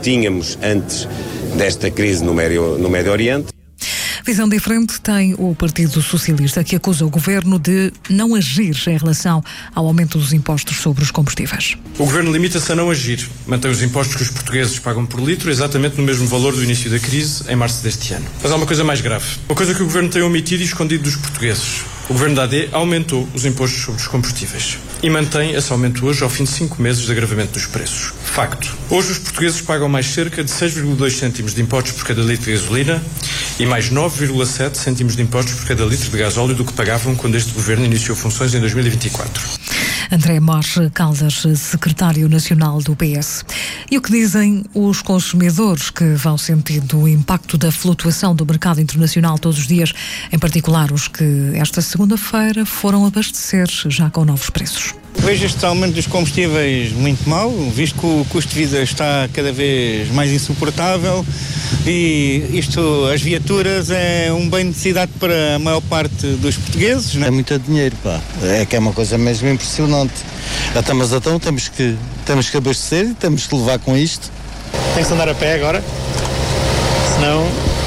tínhamos antes desta crise no Médio Oriente. Visão diferente tem o Partido Socialista, que acusa o Governo de não agir em relação ao aumento dos impostos sobre os combustíveis. O Governo limita-se a não agir. Mantém os impostos que os portugueses pagam por litro exatamente no mesmo valor do início da crise, em março deste ano. Mas há uma coisa mais grave. Uma coisa que o Governo tem omitido e escondido dos portugueses. O Governo da AD aumentou os impostos sobre os combustíveis e mantém esse aumento hoje ao fim de 5 meses de agravamento dos preços. Facto. Hoje os portugueses pagam mais cerca de 6,2 cêntimos de impostos por cada litro de gasolina e mais 9,7 cêntimos de impostos por cada litro de gasóleo do que pagavam quando este Governo iniciou funções em 2024. André Morche Caldas, secretário nacional do PS. E o que dizem os consumidores que vão sentindo o impacto da flutuação do mercado internacional todos os dias, em particular os que esta segunda-feira foram abastecer já com novos preços? Vejo este aumento dos combustíveis muito mal, visto que o custo de vida está cada vez mais insuportável e as viaturas é um bem de necessidade para a maior parte dos portugueses. Não é? É muito dinheiro, pá. É que é uma coisa mesmo impressionante. Mas então temos que abastecer e temos que levar com isto. Tem que andar a pé agora, senão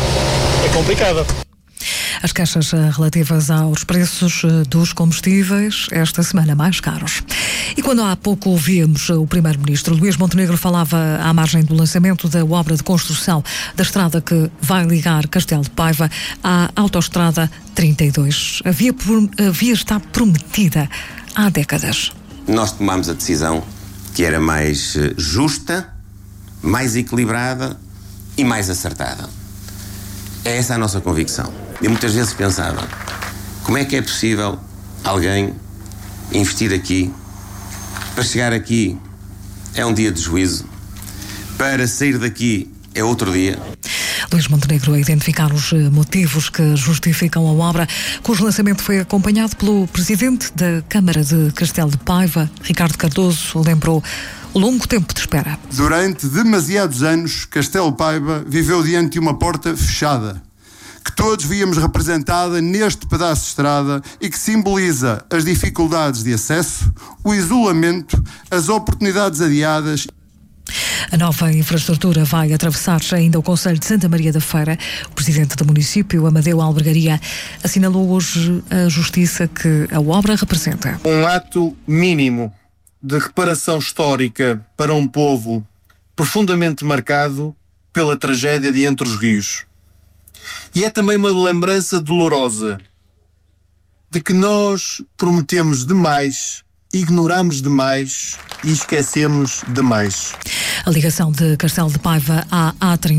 é complicado. As queixas relativas aos preços dos combustíveis esta semana mais caros. E quando há pouco ouvimos o Primeiro-Ministro Luís Montenegro falava à margem do lançamento da obra de construção da estrada que vai ligar Castelo de Paiva à Autoestrada 32. A via está prometida há décadas. Nós tomámos a decisão que era mais justa, mais equilibrada e mais acertada. É essa a nossa convicção. Eu muitas vezes pensava, como é que é possível alguém investir aqui, para chegar aqui é um dia de juízo, para sair daqui é outro dia. Luís Montenegro a identificar os motivos que justificam a obra, cujo lançamento foi acompanhado pelo Presidente da Câmara de Castelo de Paiva, Ricardo Cardoso, lembrou o longo tempo de espera. Durante demasiados anos, Castelo de Paiva viveu diante de uma porta fechada, que todos víamos representada neste pedaço de estrada e que simboliza as dificuldades de acesso, o isolamento, as oportunidades adiadas. A nova infraestrutura vai atravessar ainda o concelho de Santa Maria da Feira. O presidente do município, Amadeu Albergaria, assinalou hoje à Justiça que a obra representa um ato mínimo de reparação histórica para um povo profundamente marcado pela tragédia de Entre os Rios. E é também uma lembrança dolorosa de que nós prometemos demais, ignoramos demais e esquecemos demais. A ligação de Castelo de Paiva à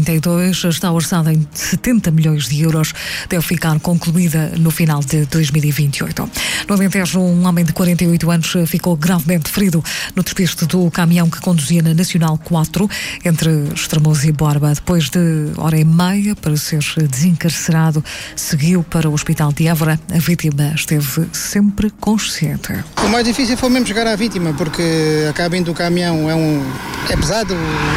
A32 está orçada em 70 milhões de euros. Deve ficar concluída no final de 2028. No Alentejo, um homem de 48 anos ficou gravemente ferido no despiste do caminhão que conduzia na Nacional 4 entre Estremoz e Borba. Depois de hora e meia para ser desencarcerado, seguiu para o Hospital de Évora. A vítima esteve sempre consciente. O mais difícil foi mesmo chegar à vítima, porque a cabine do caminhão é pesado,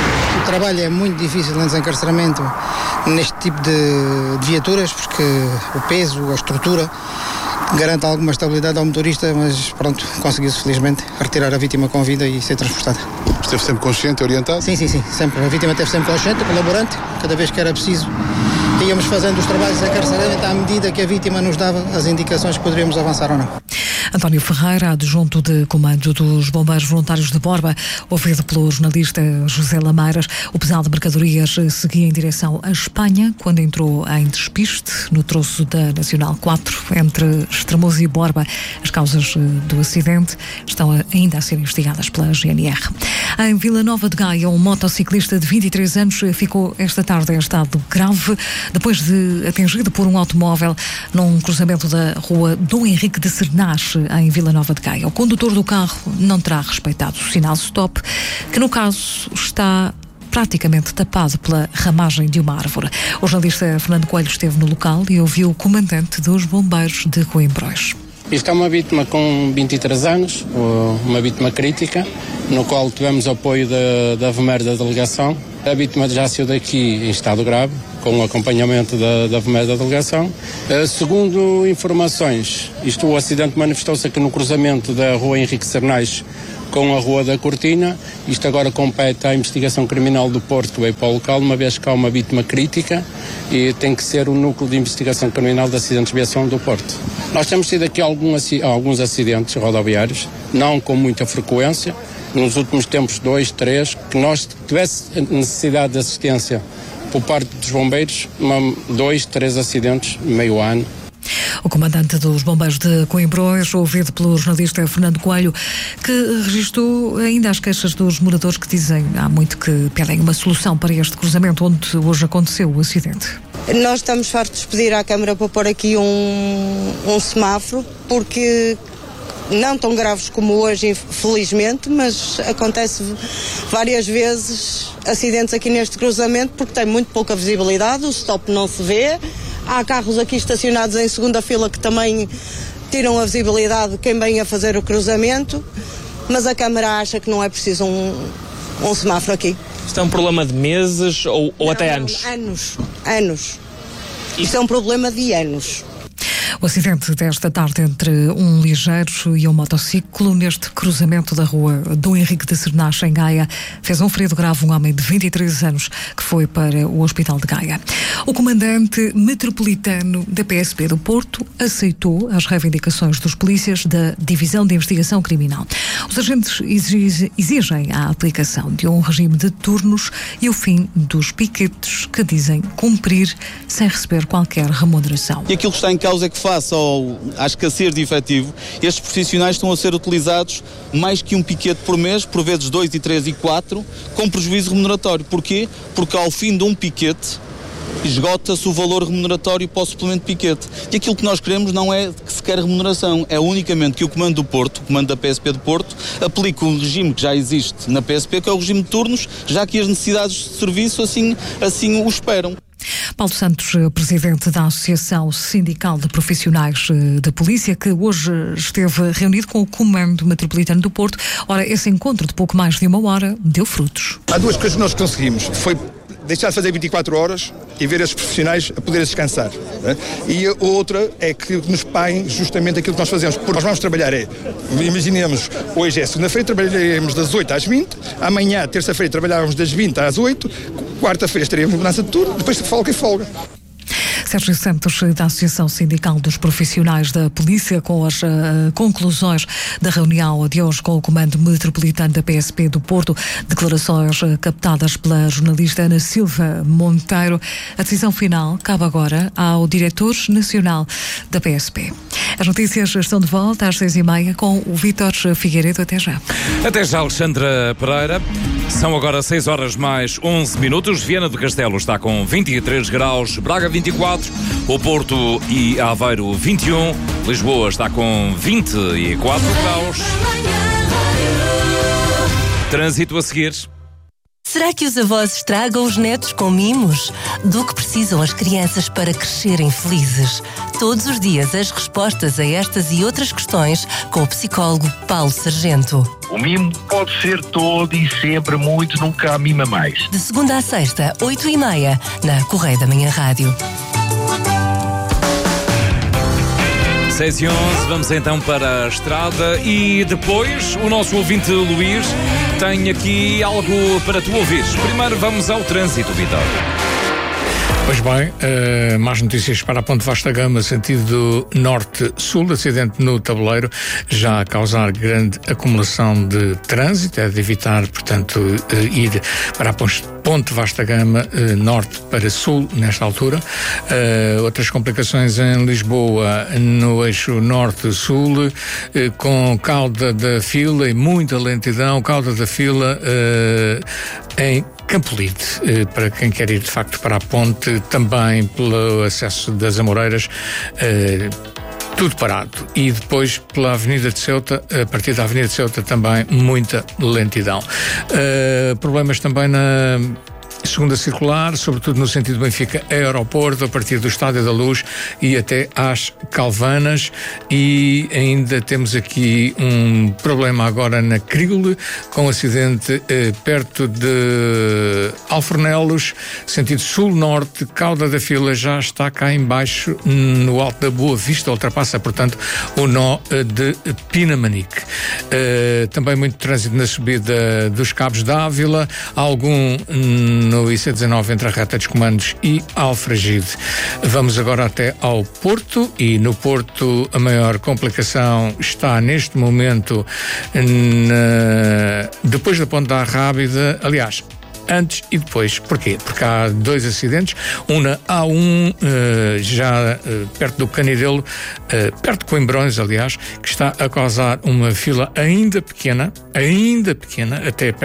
o trabalho é muito difícil no desencarceramento neste tipo de viaturas, porque o peso, a estrutura garante alguma estabilidade ao motorista, mas pronto, conseguiu-se felizmente retirar a vítima com vida e ser transportada. Esteve sempre consciente, orientado? Sim, sempre. A vítima esteve sempre consciente, colaborante, cada vez que era preciso. Íamos fazendo os trabalhos de encarceramento à medida que a vítima nos dava as indicações que poderíamos avançar ou não. António Ferreira, adjunto de comando dos Bombeiros Voluntários de Borba, ouvido pelo jornalista José Lameiras, o pesado de mercadorias seguia em direção à Espanha quando entrou em despiste no troço da Nacional 4 entre Estremoz e Borba. As causas do acidente estão ainda a ser investigadas pela GNR. Em Vila Nova de Gaia, um motociclista de 23 anos ficou esta tarde em estado grave depois de atingido por um automóvel num cruzamento da rua Dom Henrique de Sernás, em Vila Nova de Gaia. O condutor do carro não terá respeitado o sinal stop, que no caso está praticamente tapado pela ramagem de uma árvore. O jornalista Fernando Coelho esteve no local e ouviu o comandante dos bombeiros de Coimbrões. Isto é uma vítima com 23 anos, uma vítima crítica, no qual tivemos apoio da VMER da delegação. A vítima já saiu daqui em estado grave, com o acompanhamento da VMER da delegação. Segundo informações, o acidente manifestou-se aqui no cruzamento da rua Henrique Sernais com a Rua da Cortina. Isto agora compete à investigação criminal do Porto, que veio para o local, uma vez que há uma vítima crítica e tem que ser o núcleo de investigação criminal de acidentes de viação do Porto. Nós temos tido aqui alguns acidentes rodoviários, não com muita frequência, nos últimos tempos 2, 3, que nós tivesse necessidade de assistência por parte dos bombeiros, 2, 3 acidentes no meio ano. O comandante dos bombeiros de Coimbrões, ouvido pelo jornalista Fernando Coelho, que registrou ainda as queixas dos moradores que dizem há muito que pedem uma solução para este cruzamento onde hoje aconteceu o acidente. Nós estamos fartos de pedir à Câmara para pôr aqui um semáforo, porque não tão graves como hoje, felizmente, mas acontece várias vezes acidentes aqui neste cruzamento porque tem muito pouca visibilidade, o stop não se vê. Há carros aqui estacionados em segunda fila que também tiram a visibilidade de quem vem a fazer o cruzamento, mas a Câmara acha que não é preciso um semáforo aqui. Isto é um problema de meses ou até anos? Anos. Isto é um problema de anos. O acidente desta tarde entre um ligeiro e um motociclo neste cruzamento da rua Dom Henrique de Cernache, em Gaia, fez um ferido grave, um homem de 23 anos que foi para o Hospital de Gaia. O comandante metropolitano da PSP do Porto aceitou as reivindicações dos polícias da Divisão de Investigação Criminal. Os agentes exigem a aplicação de um regime de turnos e o fim dos piquetes que dizem cumprir sem receber qualquer remuneração. E aquilo que está em causa é que face à escassez de efetivo, estes profissionais estão a ser utilizados mais que um piquete por mês, por vezes 2, 3 e 4, com prejuízo remuneratório. Porquê? Porque ao fim de um piquete esgota-se o valor remuneratório para o suplemento de piquete. E aquilo que nós queremos não é que se quer remuneração, é unicamente que o Comando do Porto, o Comando da PSP do Porto, aplique um regime que já existe na PSP, que é o regime de turnos, já que as necessidades de serviço assim o esperam. Paulo Santos, presidente da Associação Sindical de Profissionais de Polícia, que hoje esteve reunido com o Comando Metropolitano do Porto. Ora, esse encontro de pouco mais de uma hora deu frutos. Há duas coisas que nós conseguimos. Foi deixar de fazer 24 horas e ver esses profissionais a poderem descansar. Né? E a outra é que nos paguem justamente aquilo que nós fazemos. Porque nós vamos trabalhar imaginemos, hoje é segunda-feira, trabalharemos das 8 às 20, amanhã, terça-feira, trabalhávamos das 20 às 8, quarta-feira estaremos mudança de turno, depois folga e folga. Sérgio Santos, da Associação Sindical dos Profissionais da Polícia, com as conclusões da reunião de hoje com o Comando Metropolitano da PSP do Porto, declarações captadas pela jornalista Ana Silva Monteiro. A decisão final cabe agora ao diretor nacional da PSP. As notícias estão de volta às 6h30 com o Vítor Figueiredo. Até já. Até já, Alexandra Pereira. São agora 6h mais 11. Viana do Castelo está com 23 graus, Braga 24, o Porto e Aveiro 21, Lisboa está com 24 graus. Trânsito a seguir. Será que os avós estragam os netos com mimos? Do que precisam as crianças para crescerem felizes? Todos os dias as respostas a estas e outras questões com o psicólogo Paulo Sargento. O mimo pode ser todo e sempre muito, nunca há mima mais. De segunda a sexta, 8h30, na Correio da Manhã Rádio. 6h11, vamos então para a estrada e depois o nosso ouvinte Luís tem aqui algo para tu ouvires. Primeiro vamos ao trânsito, Vitor. Pois bem, mais notícias para a Ponte Vasta Gama, sentido norte-sul, acidente no tabuleiro, já a causar grande acumulação de trânsito, é de evitar, portanto, ir para a Ponte Vasta Gama, norte para sul, nesta altura. Outras complicações em Lisboa, no eixo norte-sul, com cauda da fila e muita lentidão, cauda da fila em Campolide, para quem quer ir de facto para a ponte, também pelo acesso das Amoreiras, tudo parado. E depois pela Avenida de Ceuta, a partir da Avenida de Ceuta também muita lentidão. Problemas também na segunda circular, sobretudo no sentido Benfica-Aeroporto, a partir do Estádio da Luz e até às Calvanas. E ainda temos aqui um problema agora na Criule, com um acidente perto de Alfornelos, sentido sul-norte. Cauda da Fila já está cá em baixo, no alto da Boa Vista, ultrapassa, portanto, o nó de Pinamanique. Também muito trânsito na subida dos Cabos d'Ávila, algum no IC19 entre a Reta dos Comandos e Alfragide. Vamos agora até ao Porto, e no Porto a maior complicação está neste momento depois da Ponte da Rábida, aliás, antes e depois. Porquê? Porque há dois acidentes, um na A1, já perto do Canidelo, perto de Coimbrões, aliás, que está a causar uma fila ainda pequena, até